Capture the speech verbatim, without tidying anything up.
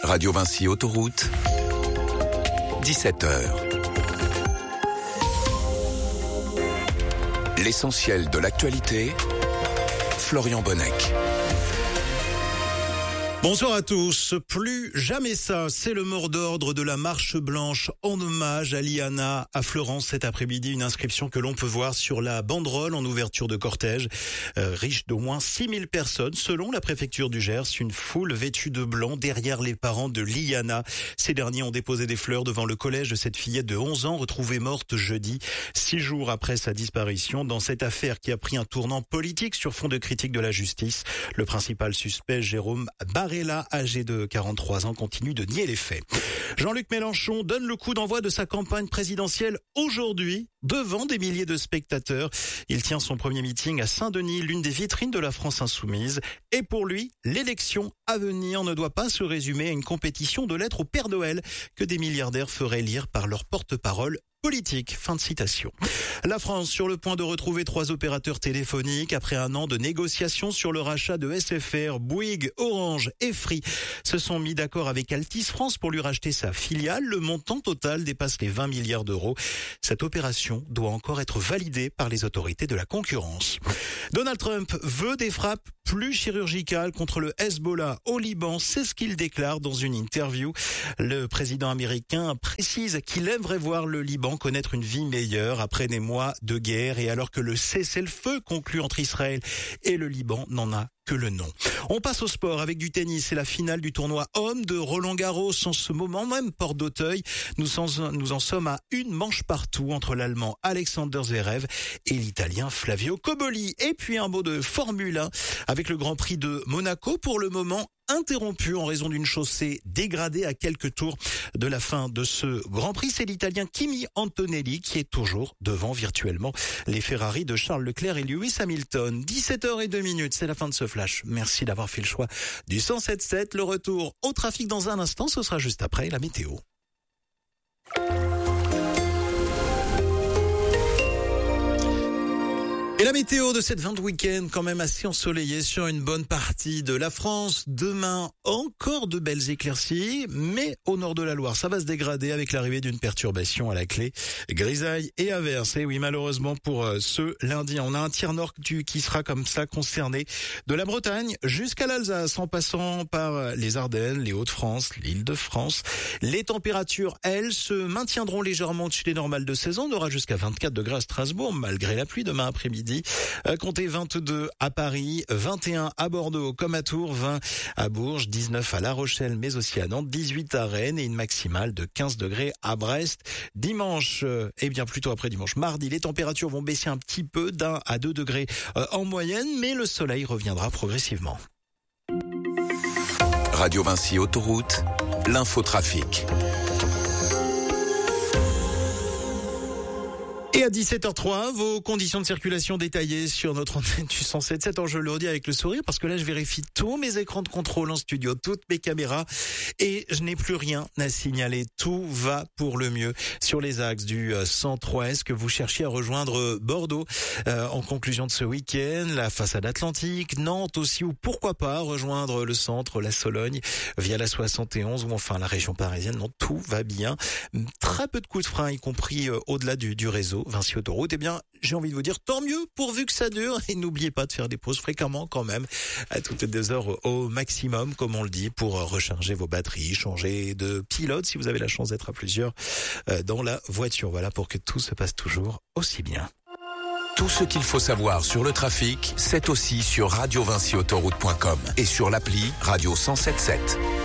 Radio Vinci Autoroute, dix-sept heures. L'essentiel de l'actualité, Florian Bonnec. Bonsoir à tous. Plus jamais ça, c'est le mot d'ordre de la marche blanche en hommage à Liana à Florence cet après-midi. Une inscription que l'on peut voir sur la banderole en ouverture de cortège. Euh, riche d'au moins six mille personnes, selon la préfecture du Gers. Une foule vêtue de blanc derrière les parents de Liana. Ces derniers ont déposé des fleurs devant le collège de cette fillette de onze ans retrouvée morte jeudi, six jours après sa disparition. Dans cette affaire qui a pris un tournant politique sur fond de critique de la justice, le principal suspect, Jérôme Barré, là, âgé de quarante-trois ans, continue de nier les faits. Jean-Luc Mélenchon donne le coup d'envoi de sa campagne présidentielle aujourd'hui, devant des milliers de spectateurs. Il tient son premier meeting à Saint-Denis, l'une des vitrines de la France insoumise. Et pour lui, l'élection à venir ne doit pas se résumer à une compétition de lettres au Père Noël que des milliardaires feraient lire par leur porte-parole politique. Fin de citation. La France sur le point de retrouver trois opérateurs téléphoniques après un an de négociations sur le rachat de S F R. Bouygues, Orange et Free se sont mis d'accord avec Altice France pour lui racheter sa filiale. Le montant total dépasse les vingt milliards d'euros. Cette opération doit encore être validée par les autorités de la concurrence. Donald Trump veut des frappes plus chirurgicales contre le Hezbollah au Liban. C'est ce qu'il déclare dans une interview. Le président américain précise qu'il aimerait voir le Liban connaître une vie meilleure après des mois de guerre et alors que le cessez-le-feu conclu entre Israël et le Liban n'en a que le nom. On passe au sport avec du tennis. C'est la finale du tournoi homme de Roland-Garros. En ce moment même, porte d'Auteuil, nous en, nous en sommes à une manche partout entre l'Allemand Alexander Zverev et l'Italien Flavio Cobolli. Et puis un mot de Formule un avec le Grand Prix de Monaco pour le moment interrompu en raison d'une chaussée dégradée à quelques tours de la fin de ce Grand Prix. C'est l'Italien Kimi Antonelli qui est toujours devant virtuellement les Ferrari de Charles Leclerc et Lewis Hamilton. dix-sept heures zéro deux minutes, c'est la fin de ce flash. Merci d'avoir fait le choix du cent sept sept. Le retour au trafic dans un instant, ce sera juste après la météo. Et la météo de cette fin de week-end, quand même assez ensoleillée sur une bonne partie de la France. Demain, encore de belles éclaircies, mais au nord de la Loire, ça va se dégrader avec l'arrivée d'une perturbation à la clé. Grisaille et averse. Et oui, malheureusement pour ce lundi, on a un tiers nord qui sera comme ça concerné de la Bretagne jusqu'à l'Alsace, en passant par les Ardennes, les Hauts-de-France, l'Île-de-France. Les températures, elles, se maintiendront légèrement au-dessus des normales de saison. On aura jusqu'à vingt-quatre degrés à Strasbourg, malgré la pluie demain après-midi. Euh, comptez vingt-deux à Paris, vingt et un à Bordeaux comme à Tours, vingt à Bourges, dix-neuf à La Rochelle mais aussi à Nantes, dix-huit à Rennes et une maximale de quinze degrés à Brest. Dimanche, euh, et bien plutôt après dimanche, mardi, les températures vont baisser un petit peu d'un à deux degrés euh, en moyenne, mais le soleil reviendra progressivement. Radio Vinci Autoroute, l'infotrafic. Et à dix-sept heures trois, vos conditions de circulation détaillées sur notre antenne du cent sept sept. Je le redis avec le sourire parce que là, je vérifie tous mes écrans de contrôle en studio, toutes mes caméras et je n'ai plus rien à signaler. Tout va pour le mieux sur les axes du centre ouest que vous cherchiez à rejoindre Bordeaux euh, en conclusion de ce week-end, la façade atlantique, Nantes aussi ou pourquoi pas rejoindre le centre, la Sologne via la soixante et onze ou enfin la région parisienne. Non, tout va bien. Très peu de coups de frein, y compris euh, au-delà du, du réseau Vinci Autoroute. Eh bien, j'ai envie de vous dire tant mieux pourvu que ça dure et n'oubliez pas de faire des pauses fréquemment quand même à toutes les deux heures au maximum comme on le dit pour recharger vos batteries, changer de pilote si vous avez la chance d'être à plusieurs dans la voiture. Voilà pour que tout se passe toujours aussi bien. Tout ce qu'il faut savoir sur le trafic, c'est aussi sur radio vinci autoroute point com et sur l'appli Radio cent sept sept.